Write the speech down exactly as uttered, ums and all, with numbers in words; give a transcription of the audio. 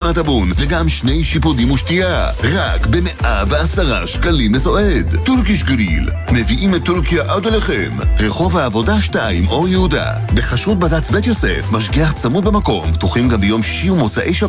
הטבון וגם שני שיפודים ושתייה. רק ב-מאה ועשרה שקלים לסועד. טורקיש גריל, מביאים את טורקיה עד אליכם. רחוב העבודה שתיים, אור יהודה. בחשרות בד"ץ בית יוסף, משגיח צמוד במקום, פתוחים גם ביום שישי ומוצאי שבת.